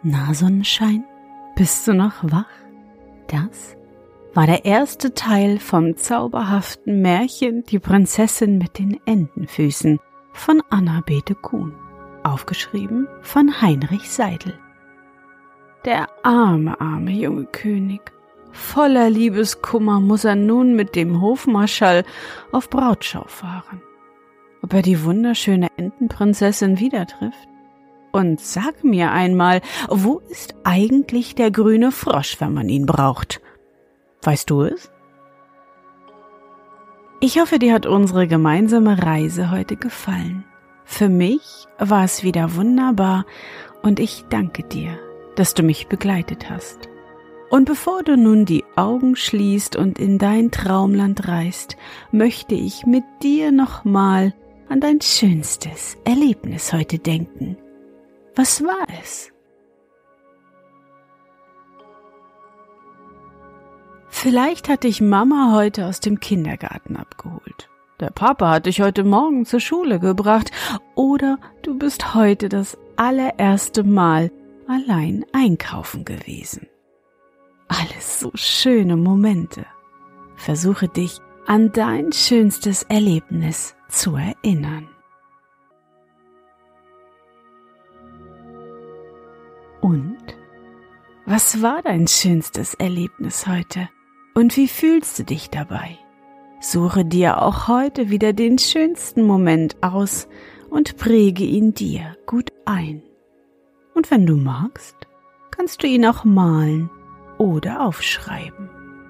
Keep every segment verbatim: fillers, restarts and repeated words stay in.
Na, Sonnenschein, bist du noch wach? Das war der erste Teil vom zauberhaften Märchen Die Prinzessin mit den Entenfüßen von Anna-Bete Kuhn, aufgeschrieben von Heinrich Seidel. Der arme, arme junge König, voller Liebeskummer muss er nun mit dem Hofmarschall auf Brautschau fahren. Ob er die wunderschöne Entenprinzessin wieder trifft? Und sag mir einmal, wo ist eigentlich der grüne Frosch, wenn man ihn braucht? Weißt du es? Ich hoffe, dir hat unsere gemeinsame Reise heute gefallen. Für mich war es wieder wunderbar und ich danke dir, dass du mich begleitet hast. Und bevor du nun die Augen schließt und in dein Traumland reist, möchte ich mit dir nochmal an dein schönstes Erlebnis heute denken. Was war es? Vielleicht hat dich Mama heute aus dem Kindergarten abgeholt. Der Papa hat dich heute Morgen zur Schule gebracht oder du bist heute das allererste Mal allein einkaufen gewesen. Alles so schöne Momente. Versuche dich an dein schönstes Erlebnis zu erinnern. Und? Was war dein schönstes Erlebnis heute? Und wie fühlst du dich dabei? Suche dir auch heute wieder den schönsten Moment aus und präge ihn dir gut ein. Und wenn du magst, kannst du ihn auch malen oder aufschreiben.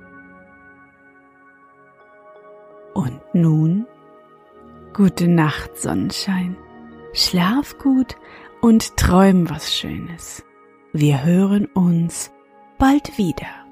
Und nun, gute Nacht, Sonnenschein. Schlaf gut und träum was Schönes. Wir hören uns bald wieder.